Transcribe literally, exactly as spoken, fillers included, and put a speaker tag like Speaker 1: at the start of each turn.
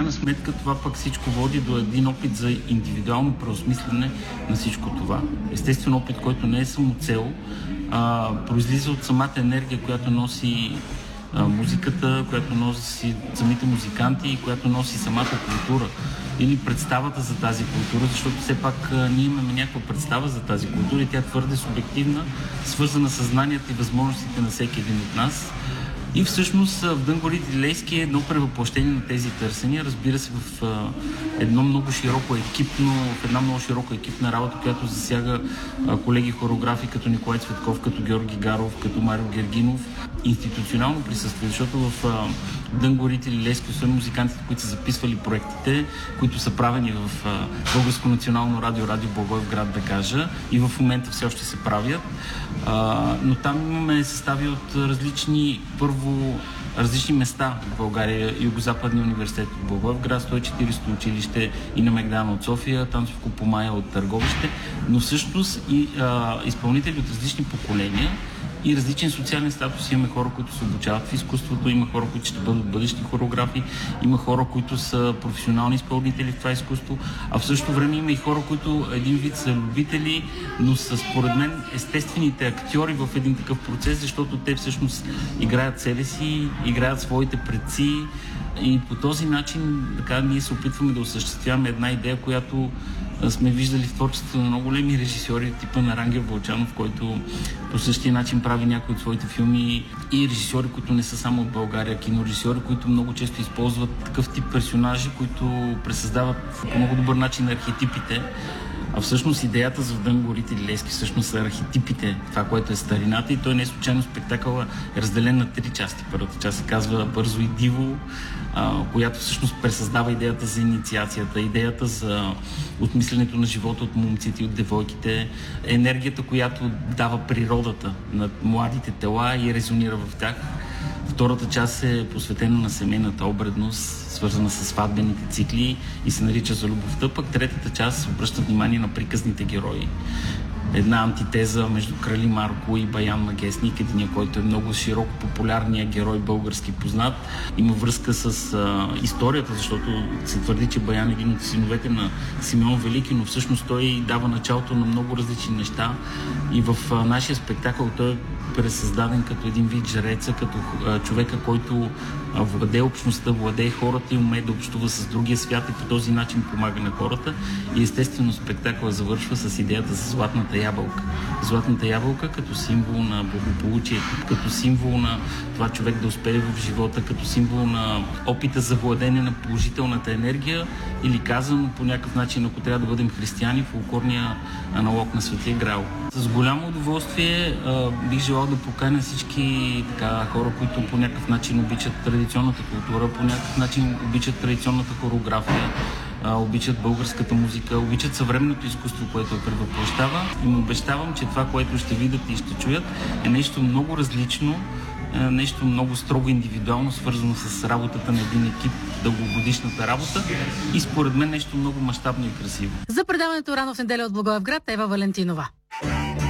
Speaker 1: крайна сметка това пък всичко води до един опит за индивидуално преосмислене на всичко това. Естествено опит, който не е само цел, а произлиза от самата енергия, която носи а, музиката, която носи самите музиканти и която носи самата култура или представата за тази култура, защото все пак а, ние имаме някаква представа за тази култура и тя е твърде субективна, свързана с знанията и възможностите на всеки един от нас. И всъщност в Дънгорите Лейски е едно превъплъщение на тези търсения, разбира се, в а, едно много широко екипно, в една много широка екипна работа, която засяга а, колеги хореографи като Николай Цветков, като Георги Гаров, като Марио Гергинов, институционално присъствие, защото в а, Дънгорите Лейски, освен музикантите, които са записвали проектите, които са правени в а, Българско национално радио, Радио Благоевград, да кажа, и в момента все още се правят, а, но там имаме състави от различни, първо различни места в България. Югозападния университет от Благоевград, сто и четиридесето училище и на Мегдана от София, Танцовко Помая от Търговище, но всъщност и а, изпълнители от различни поколения и различен социален статус. Имаме хора, които се обучават в изкуството, има хора, които ще бъдат бъдещи хореографи, има хора, които са професионални изпълнители в това изкуство, а в същото време има и хора, които един вид са любители, но са според мен естествените актьори в един такъв процес, защото те всъщност играят себе си, играят своите предци и по този начин така ние се опитваме да осъществяваме една идея, която сме виждали в творчеството на много големи режисьори, типа на Рангел Вълчанов, който по същия начин прави някои от своите филми, и режисьори, които не са само от България, кинорежисьори, които много често използват такъв тип персонажи, които пресъздават по много добър начин архетипите. А всъщност идеята за Дънгорите Лейски всъщност са архетипите, това, което е старината, и той не е случайно спектакъл е разделен на три части. Първата част се казва Бързо и диво, а, която всъщност пресъздава идеята за инициацията, идеята за отмисленето на живота от момците и от девойките, енергията, която дава природата на младите тела и резонира в тях. Втората част е посветена на семейната обредност, свързана с сватбените цикли и се нарича За любовта, пък третата част обръща внимание на приказните герои. Една антитеза между Крали Марко и Баян Магесник, един, който е много широко популярният герой, български познат. Има връзка с а, историята, защото се твърди, че Баян е един от синовете на Симеон Велики, но всъщност той дава началото на много различни неща и в а, нашия спектакъл той е пресъздаден като един вид жреца, като а, човека, който а, владее общността, владее хората и умее да общува с другия свят и по този начин помага на хората. И естествено спектакълът завършва с идеята за златната ябълка. Златната ябълка като символ на благополучието, като символ на това човек да успее в живота, като символ на опита за владение на положителната енергия, или казано по някакъв начин, ако трябва да бъдем християни, фолклорния аналог на Светия Граал. С голямо удоволствие а, бих желал да поканя всички така, хора, които по някакъв начин обичат традиционната култура, по някакъв начин обичат традиционната хореография, обичат българската музика, обичат съвременното изкуство, което я превъплъщава. Им обещавам, че това, което ще видят и ще чуят, е нещо много различно, нещо много строго индивидуално, свързано с работата на един екип, дългогодишната работа и според мен нещо много мащабно и красиво.
Speaker 2: За предаването Рано в неделя от Благоевград, Ева Валентинова.